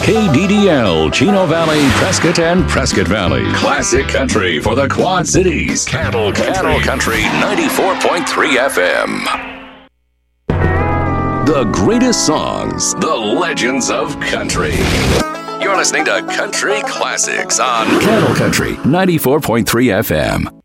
KDDL, Chino Valley, Prescott, and Prescott Valley. Classic country for the Quad Cities. Cattle Country 94.3 FM. The greatest songs, the legends of country. You're listening to Country Classics on Cattle Country 94.3 FM.